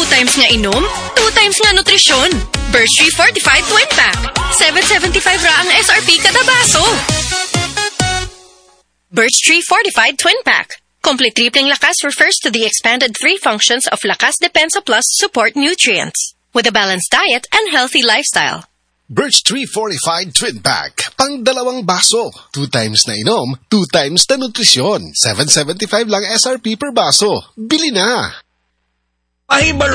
2 times nga inom, 2 times nga nutrisyon. Birch Tree Fortified Twin Pack. 7.75 ra ang SRP kada baso. Birch Tree Fortified Twin Pack. Complete tripling lakas refers to the expanded 3 functions of Lakas Depensa Plus support nutrients with a balanced diet and healthy lifestyle. Birch Tree Fortified Twin Pack. Pang 2 baso. 2 times na inom, 2 times na nutrisyon. 7.75 lang SRP per baso. Bili na!